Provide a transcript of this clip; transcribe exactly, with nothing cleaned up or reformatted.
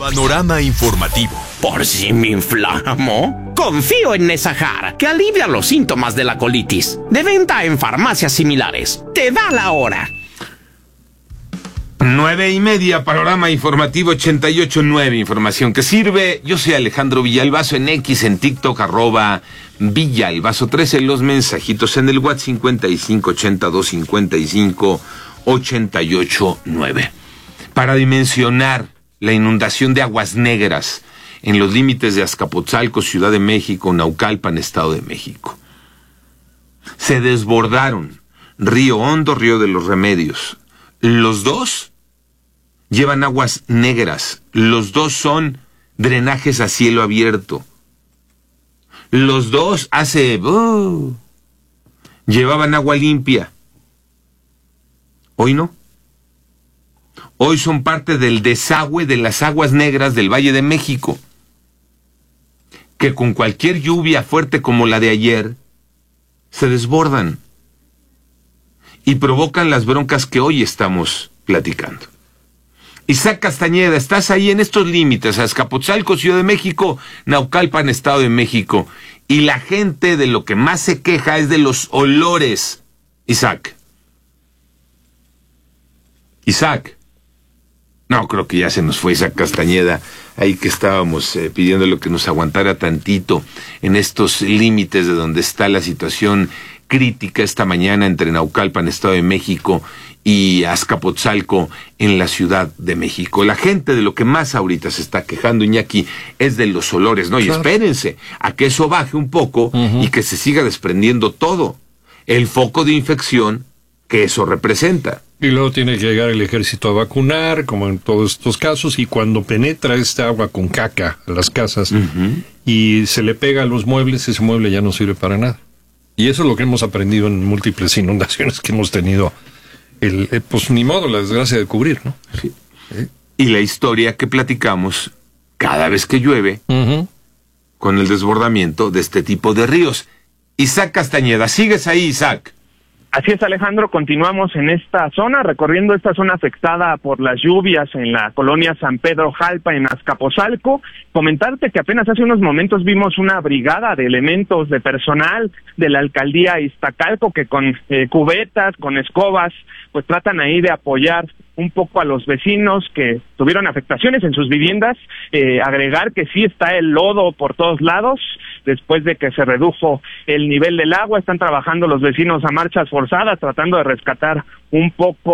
Panorama informativo. ¿Por si me inflamo? Confío en Nesajar, que alivia los síntomas de la colitis. De venta en farmacias similares. Te da la hora. Nueve y media, Panorama informativo ochenta y ocho punto nueve, información que sirve. Yo soy Alejandro Villalbazo, en X, en TikTok, arroba Villalbazo trece, los mensajitos en el WhatsApp cincuenta y cinco ochenta y dos cincuenta y cinco ochenta y ocho nueve. Para dimensionar la inundación de aguas negras en los límites de Azcapotzalco, Ciudad de México, Naucalpan, Estado de México. Se desbordaron Río Hondo, Río de los Remedios. Los dos llevan aguas negras. Los dos son drenajes a cielo abierto. Los dos hace... Uh, llevaban agua limpia. Hoy no. Hoy son parte del desagüe de las aguas negras del Valle de México, que con cualquier lluvia fuerte como la de ayer, se desbordan y provocan las broncas que hoy estamos platicando. Isaac Castañeda, estás ahí en estos límites, Azcapotzalco, Ciudad de México, Naucalpan, Estado de México, y la gente de lo que más se queja es de los olores. Isaac. Isaac. No, creo que ya se nos fue Isaac Castañeda, ahí que estábamos eh, pidiéndole que nos aguantara tantito en estos límites de donde está la situación crítica esta mañana entre Naucalpan, Estado de México, y Azcapotzalco en la Ciudad de México. La gente de lo que más ahorita se está quejando, Iñaki, es de los olores, ¿no? Y claro, espérense a que eso baje un poco uh-huh. y que se siga desprendiendo todo el foco de infección que eso representa. Y luego tiene que llegar el ejército a vacunar, como en todos estos casos, y cuando penetra esta agua con caca a las casas uh-huh. y se le pega a los muebles, ese mueble ya no sirve para nada. Y eso es lo que hemos aprendido en múltiples inundaciones que hemos tenido, el, el pues ni modo, la desgracia de cubrir, ¿no? Sí. ¿Eh? Y la historia que platicamos cada vez que llueve, uh-huh. con el desbordamiento de este tipo de ríos. Isaac Castañeda, ¿sigues ahí, Isaac? Así es, Alejandro, continuamos en esta zona, recorriendo esta zona afectada por las lluvias en la colonia San Pedro Jalpa, en Azcapotzalco. Comentarte que apenas hace unos momentos vimos una brigada de elementos de personal de la alcaldía Iztacalco que con eh, cubetas, con escobas, pues tratan ahí de apoyar un poco a los vecinos que tuvieron afectaciones en sus viviendas. Eh, agregar que sí está el lodo por todos lados, después de que se redujo el nivel del agua. Están trabajando los vecinos a marchas forzadas, tratando de rescatar un poco